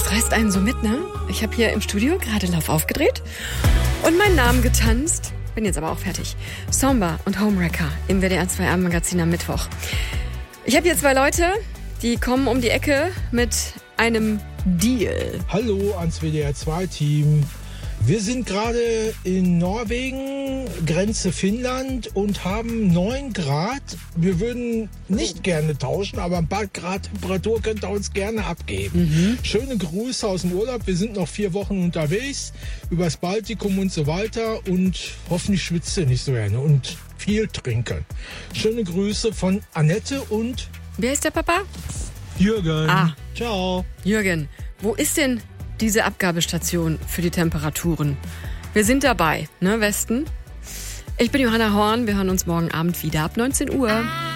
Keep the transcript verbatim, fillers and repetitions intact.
Das reißt einen so mit, ne? Ich habe hier im Studio gerade Lauf aufgedreht und meinen Namen getanzt. Bin jetzt aber auch fertig. Somba und Homewrecker im W D R zwei Abendmagazin am Mittwoch. Ich habe hier zwei Leute, die kommen um die Ecke mit einem Deal. Hallo ans W D R zwei Team. Wir sind gerade in Norwegen, Grenze Finnland und haben neun Grad. Wir würden nicht gerne tauschen, aber ein paar Grad Temperatur könnt ihr uns gerne abgeben. Mhm. Schöne Grüße aus dem Urlaub. Wir sind noch vier Wochen unterwegs, übers Baltikum und so weiter und hoffentlich schwitzt ihr nicht so gerne und viel trinken. Schöne Grüße von Annette und... Wer ist der Papa? Jürgen. Ah. Ciao. Jürgen, wo ist denn diese Abgabestation für die Temperaturen? Wir sind dabei, ne, Westen? Ich bin Johanna Horn, wir hören uns morgen Abend wieder ab neunzehn Uhr.